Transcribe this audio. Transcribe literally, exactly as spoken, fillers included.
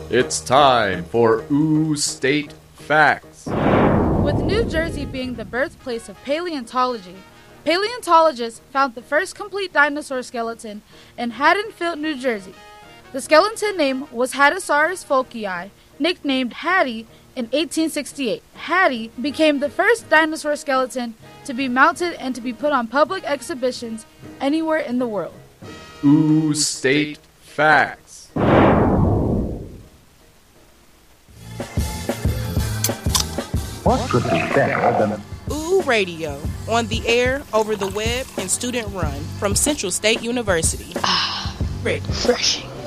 It's time for Ooh State Facts. With New Jersey being the birthplace of paleontology, paleontologists found the first complete dinosaur skeleton in Haddonfield, New Jersey. The skeleton name was Haddosaurus folkii, nicknamed Hattie in eighteen sixty-eight. Hattie became the first dinosaur skeleton to be mounted and to be put on public exhibitions anywhere in the world. Ooh State Facts. What could be better than Ooh Radio, on the air, over the web, and student run from Central State University. Ah, refreshing.